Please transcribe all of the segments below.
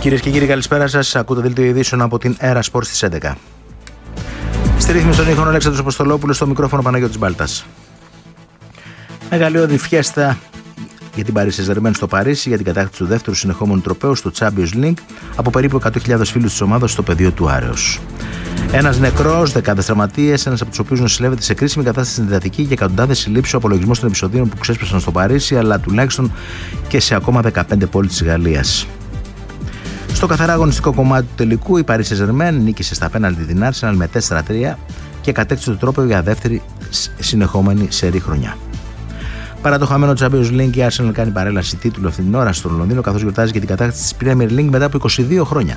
Κυρίες και κύριοι, καλησπέρα σας. Ακούτε δελτίο ειδήσεων από την Έρα Σπορ στις 11. Στη ρύθμιση των ήχων ο Αλέξανδρος Αποστολόπουλος, στο μικρόφωνο Παναγιώτης Μπάλτας. Μεγαλειώδη φιέστα για την Paris Saint-Germain στο Παρίσι για την κατάκτηση του δεύτερου συνεχόμενου τροπαίου στο Champions League από περίπου 100.000 φίλους της ομάδας στο πεδίο του Άρεως. Ένας νεκρός, δεκάδες τραυματίες, ένας από τους οποίους νοσηλεύεται σε κρίσιμη κατάσταση στην εντατική και εκατοντάδες συλλήψεις. Ο απολογισμός των επεισοδίων που ξέσπασαν στο Παρίσι, αλλά τουλάχιστον και σε ακόμα 15 πόλεις της Γαλλίας. Στο καθαρά αγωνιστικό κομμάτι του τελικού, η Paris Saint-Germain νίκησε στα πέναλτι την Arsenal με 4-3 και κατέκτησε το τρόπο για δεύτερη συνεχόμενη σερί χρονιά. Παρά το χαμένο Champions League, η Arsenal κάνει παρέλαση τίτλου αυτήν την ώρα στο Λονδίνο, καθώς γιορτάζει και την κατάκτηση της Premier League μετά από 22 χρόνια.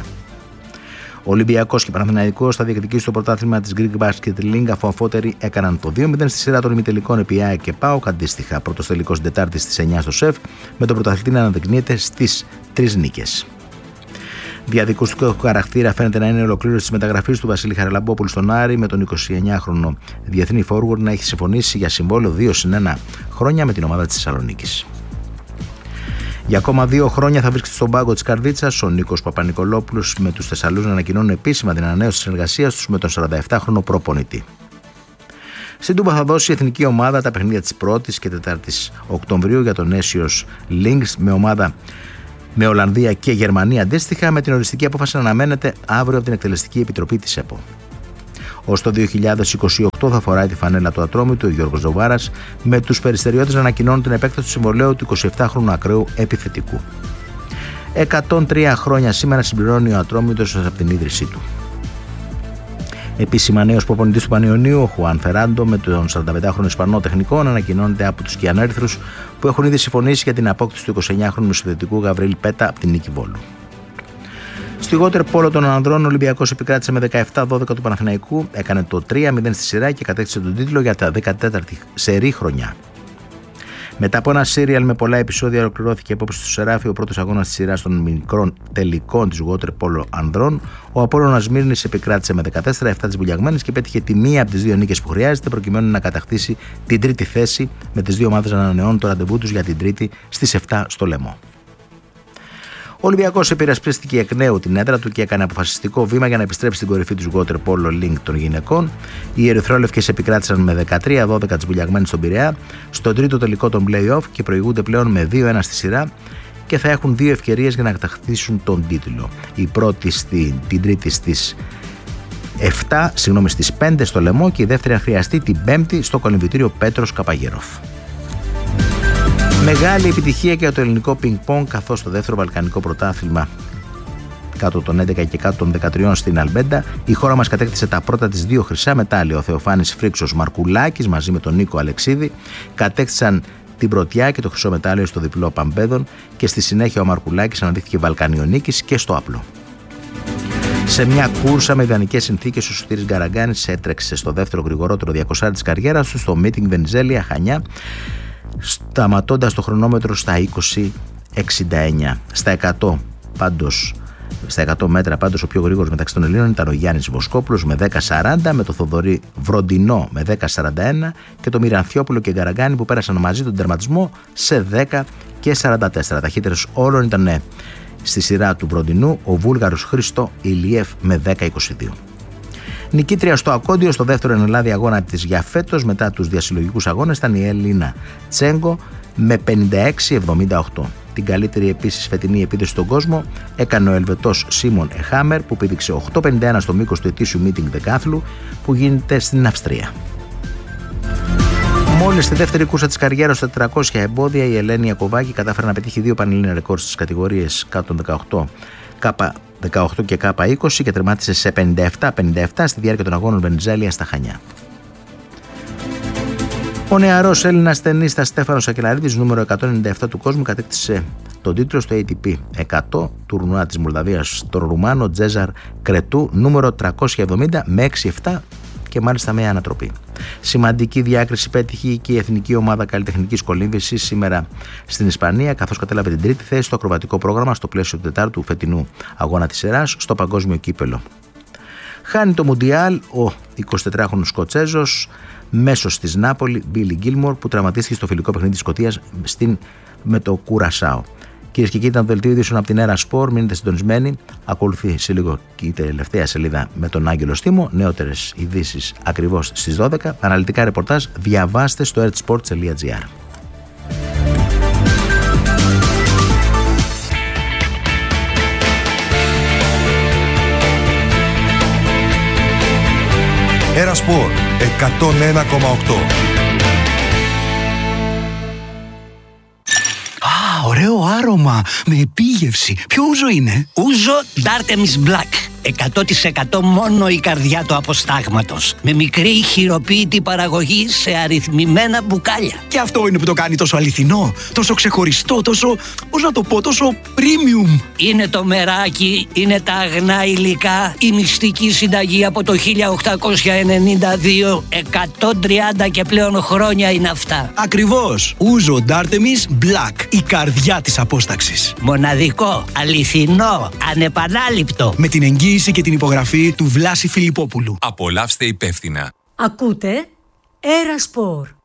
Ο Ολυμπιακός και ο Παναθηναϊκός θα διεκδικήσουν το πρωτάθλημα της Greek Basket League, αφού αφότεροι έκαναν το 2-0 στη σειρά των ημιτελικών επί ΑΕΚ και ΠΑΟΚ. Αντίστοιχα, πρώτος τελικός την Τετάρτη στις 9 στο ΣΕΦ, με τον πρωταθλητή να αναδεικνύεται στις 3 νίκες. Διαδικαστικό χαρακτήρα φαίνεται να είναι η ολοκλήρωση της μεταγραφής του Βασίλη Χαραλαμπόπουλου στον Άρη, με τον 29χρονο διεθνή forward να έχει συμφωνήσει για συμβόλαιο 2+1 χρόνια με την ομάδα της Θεσσαλονίκης. Για ακόμα 2 χρόνια θα βρίσκεται στον πάγκο της Καρδίτσας ο Νίκος Παπα-Νικολόπουλος, με τους Θεσσαλούς να ανακοινώνουν επίσημα την ανανέωση της συνεργασίας τους με τον 47χρονο προπονητή. Στην Τούμπα θα δώσει η εθνική ομάδα τα παιχνίδια της 1ης και 4ης Οκτωβρίου για τον Aesios Links με Ολλανδία και Γερμανία αντίστοιχα, με την οριστική απόφαση να αναμένεται αύριο από την Εκτελεστική Επιτροπή της ΕΠΟ. Ως το 2028 θα φοράει τη φανέλα του Ατρόμητου ο Γιώργος Ζωβάρας, με τους Περιστεριώτες να ανακοινώνουν την επέκταση του συμβολαίου του 27χρονου ακραίου επιθετικού. 103 χρόνια σήμερα συμπληρώνει ο Ατρόμητος από την ίδρυσή του. Επίσημα νέος προπονητής του Πανιωνίου, ο Χουάν Φεράντο, με τον 45χρονο Ισπανό τεχνικό, να ανακοινώνεται από τους Κιανέρθρους, που έχουν ήδη συμφωνήσει για την απόκτηση του 29χρονου μεσοθετικού Γαβρίλ Πέτα από την Νίκη Βόλου. Στη Water Polo των ανδρών, ο Ολυμπιακός επικράτησε με 17-12 του Παναθηναϊκού, έκανε το 3-0 στη σειρά και κατέκτησε τον τίτλο για τα 14η σερί χρονιά. Μετά από ένα σύριαλ με πολλά επεισόδια, ολοκληρώθηκε απόψε στο Σεράφι ο πρώτος αγώνας της σειράς των μικρών τελικών της Water Polo ανδρών. Ο Απόλλωνας Μύρνης επικράτησε με 14-7 τις Βουλιαγμένες και πέτυχε τη μία από τις 2 νίκες που χρειάζεται, προκειμένου να κατακτήσει την τρίτη θέση, με τις 2 ομάδες να ανανεώνουν το ραντεβού τους για την Τρίτη στις 7 στο Λεμό. Ο Ολυμπιακός επειρασπίστηκε εκ νέου την έδρα του και έκανε αποφασιστικό βήμα για να επιστρέψει στην κορυφή του Water Polo League των γυναικών. Οι ερυθρόλευκες επικράτησαν με 13-12 τις Βουλιαγμένες στον Πειραιά, στον τρίτο τελικό των play-off και προηγούνται πλέον με 2-1 στη σειρά και θα έχουν 2 ευκαιρίες για να κατακτήσουν τον τίτλο. Η πρώτη την τρίτη στις 5 στο Λεμό και η δεύτερη αν χρειαστεί την πέμπτη στο κολυμβητήριο Πέτρος Καπαγέροφ. Μεγάλη επιτυχία και για το ελληνικό πινκ-πονγκ, καθώς στο δεύτερο βαλκανικό πρωτάθλημα κάτω των 11 και κάτω των 13 στην Αλμπέντα, η χώρα μας κατέκτησε τα πρώτα της 2 χρυσά μετάλλια. Ο Θεοφάνης Φρίξος Μαρκουλάκης μαζί με τον Νίκο Αλεξίδη κατέκτησαν την πρωτιά και το χρυσό μετάλλιο στο διπλό Παμπέδων, και στη συνέχεια ο Μαρκουλάκης αναδείχθηκε βαλκανιονίκης και στο άπλο. Σε μια κούρσα με ιδανικές συνθήκες, ο Σωτήρης Γκαραγκάνης έτρεξε στο δεύτερο γρηγορότερο 200 της καριέρας του στο Meeting Βενιζέλια Χανιά, σταματώντας το χρονόμετρο στα 20.69. Στα 100 μέτρα πάντως ο πιο γρήγορος μεταξύ των Ελλήνων ήταν ο Γιάννης Βοσκόπουλος με 10.40, με το Θοδωρή Βροντινό με 10.41 και το Μυρανθιόπουλο και Γκαραγκάνη που πέρασαν μαζί τον τερματισμό σε 10.44. Ταχύτερος όλων ήταν στη σειρά του Βροντινού ο Βούλγαρος Χρήστο Ηλιέφ με 10.22. Νικήτρια στο ακόντιο στο δεύτερο ενελάδη αγώνα της για φέτος μετά τους διασυλλογικούς αγώνες ήταν η Ελίνα Τσέγκο με 56-78. Την καλύτερη επίσης φετινή επίδοση στον κόσμο έκανε ο Ελβετός Σίμον Εχάμερ, που πήδηξε 8.51 στο μήκος του ετήσιου meeting δεκάθλου που γίνεται στην Αυστρία. Μόλις στη δεύτερη κούρσα της καριέρας στα 400 εμπόδια, η Ελένη Ιακωβάκη κατάφερε να πετύχει 2 πανελλήνια ρεκόρ στις κατηγορίες κάτω των 18 και K20 και τερμάτισε σε 57-57 στη διάρκεια των αγώνων Βενιζέλια στα Χανιά. Ο νεαρός Έλληνας τενίστας Στέφανος Ακελαρίδης, νούμερο 197 του κόσμου, κατέκτησε τον τίτλο στο ATP 100 τουρνουά της Μολδαβίας στον Ρουμάνο Τζέζαρ Κρετού, νούμερο 370 με 6-7 και μάλιστα με ανατροπή. Σημαντική διάκριση πέτυχε και η εθνική ομάδα καλλιτεχνικής κολύμβησης σήμερα στην Ισπανία, καθώς κατέλαβε την τρίτη θέση στο ακροβατικό πρόγραμμα στο πλαίσιο του τετάρτου φετινού αγώνα της Εράς στο παγκόσμιο κύπελο. Χάνει το Μουντιάλ ο 24χρονος Σκοτσέζος μέσος της Νάπολη, Μπίλι Γκίλμορ, που τραυματίστηκε στο φιλικό παιχνίδι της Σκωτίας με το Κουρασάο. Κυρίες και κύριοι, ήταν το δελτίο ειδήσεων από την Έρα Σπορ. Μείνετε συντονισμένοι. Ακολουθεί σε λίγο και η τελευταία σελίδα με τον Άγγελο Στίμο. Νεότερες ειδήσεις ακριβώς στις 12. Αναλυτικά ρεπορτάζ διαβάστε στο ertsport.gr. Έρα Σπορ 101,8. Ωραίο άρωμα, με επίγευση. Ποιο ούζο είναι? Ούζο Dartemis Black. 100% μόνο η καρδιά του αποστάγματος. Με μικρή χειροποίητη παραγωγή σε αριθμημένα μπουκάλια. Και αυτό είναι που το κάνει τόσο αληθινό, τόσο ξεχωριστό, τόσο, πώς να το πω, τόσο premium. Είναι το μεράκι, είναι τα αγνά υλικά, η μυστική συνταγή από το 1892. 130 και πλέον χρόνια είναι αυτά. Ακριβώς. Ούζο Dartemis Black, η καρδιά της απόσταξης. Μοναδικό, αληθινό, ανεπανάληπτο. Με την εγγύηση και την υπογραφή του Βλάση Φιλιππόπουλου. Απολαύστε υπεύθυνα. Ακούτε Έρα Σπορ.